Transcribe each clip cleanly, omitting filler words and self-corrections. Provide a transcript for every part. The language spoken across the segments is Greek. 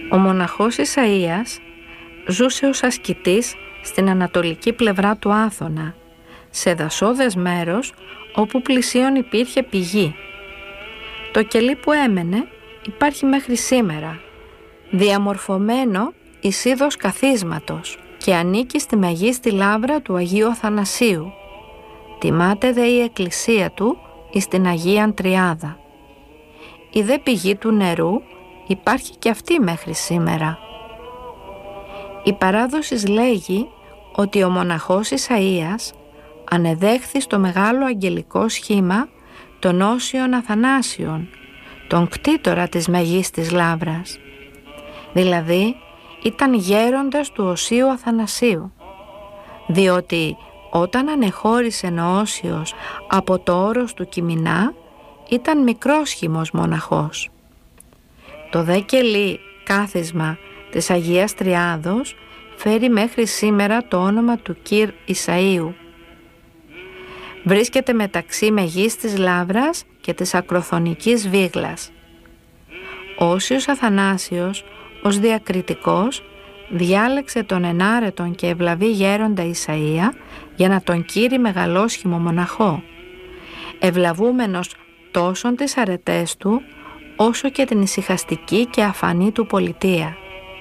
Ο μοναχός Ισαΐας ζούσε ως ασκητής στην ανατολική πλευρά του Άθωνα, σε δασώδες μέρος όπου πλησίον υπήρχε πηγή. Το κελί που έμενε υπάρχει μέχρι σήμερα, διαμορφωμένο εις είδος καθίσματος και ανήκει στη μεγίστη λάβρα του Αγίου Αθανασίου. Τιμάται δε η εκκλησία του εις την Αγίαν Τριάδα. Η δε πηγή του νερού υπάρχει και αυτή μέχρι σήμερα. Η παράδοση λέγει ότι ο μοναχός Ισαΐας ανεδέχθη στο μεγάλο αγγελικό σχήμα των Όσιων Αθανάσιων, τον κτήτορα της μεγίστης λάβρας. Δηλαδή ήταν γέροντας του Οσίου Αθανασίου, διότι όταν ανεχώρησε ο Όσιος από το όρος του Κιμινά ήταν μικρόσχημος μοναχός. Το δε κελί κάθισμα της Αγίας Τριάδος φέρει μέχρι σήμερα το όνομα του Κυρ Ισαΐου. Βρίσκεται μεταξύ μεγίστης λάβρας και της ακροθονικής βίγλας. Ο Όσιος Αθανάσιος ως διακριτικός διάλεξε τον ενάρετον και ευλαβή γέροντα Ισαΐα για να τον κήρει μεγαλόσχημο μοναχό, ευλαβούμενος τόσον τις αρετές του όσο και την ησυχαστική και αφανή του πολιτεία.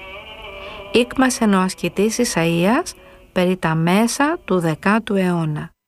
Ήκμασε ο ασκητής Ισαΐας περί τα μέσα του 10ου αιώνα.